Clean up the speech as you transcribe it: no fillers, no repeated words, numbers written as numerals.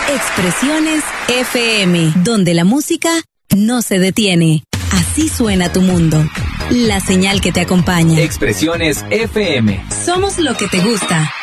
Expresiones FM, donde la música no se detiene. Así suena tu mundo. La señal que te acompaña. Expresiones FM. Somos lo que te gusta.